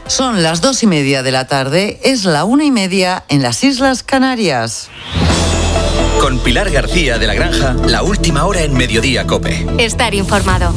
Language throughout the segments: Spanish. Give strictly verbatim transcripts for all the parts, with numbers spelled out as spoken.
Son las dos y media de la tarde, es la una y media en las Islas Canarias. Con Pilar García de la Granja, la última hora en Mediodía COPE. Estar informado.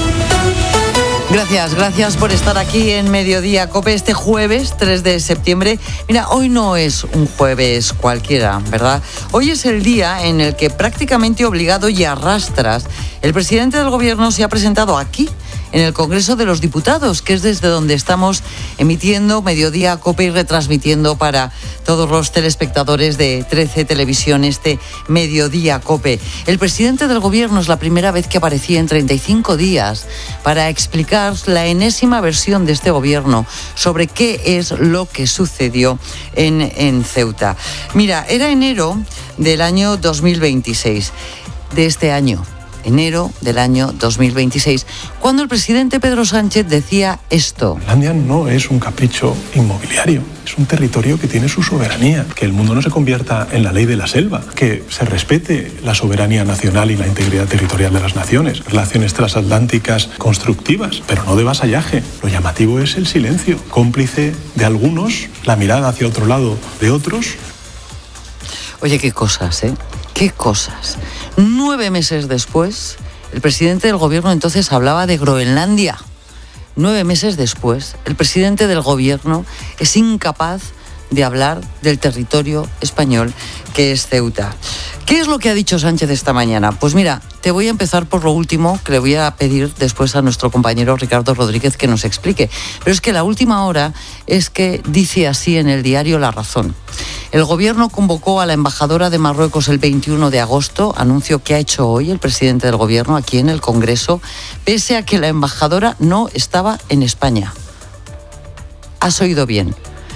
Gracias, gracias por estar aquí en Mediodía COPE este jueves tres de septiembre. Mira, hoy no es un jueves cualquiera, ¿verdad? Hoy es el día en el que prácticamente obligado y a rastras el presidente del gobierno se ha presentado aquí, en el Congreso de los Diputados, que es desde donde estamos emitiendo Mediodía COPE y retransmitiendo para todos los telespectadores de trece Televisión este Mediodía COPE. El presidente del gobierno es la primera vez que aparecía en treinta y cinco días para explicar la enésima versión de este gobierno sobre qué es lo que sucedió en, en Ceuta. Mira, era enero del año dos mil veintiséis, de este año. enero del año dos mil veintiséis, cuando el presidente Pedro Sánchez decía esto. Groenlandia no es un capricho inmobiliario, es un territorio que tiene su soberanía, que el mundo no se convierta en la ley de la selva, que se respete la soberanía nacional y la integridad territorial de las naciones, relaciones transatlánticas constructivas, pero no de vasallaje. Lo llamativo es el silencio, cómplice de algunos, la mirada hacia otro lado de otros. Oye, qué cosas, ¿eh? Qué cosas. Nueve meses después, el presidente del gobierno entonces hablaba de Groenlandia. Nueve meses después, el presidente del gobierno es incapaz de hablar del territorio español que es Ceuta. ¿Qué es lo que ha dicho Sánchez esta mañana? Pues mira, te voy a empezar por lo último, que le voy a pedir después a nuestro compañero Ricardo Rodríguez que nos explique. Pero es que la última hora es que dice así en el diario La Razón. El gobierno convocó a la embajadora de Marruecos el veintiuno de agosto, anuncio que ha hecho hoy el presidente del gobierno aquí en el Congreso, pese a que la embajadora no estaba en España. Has oído bien.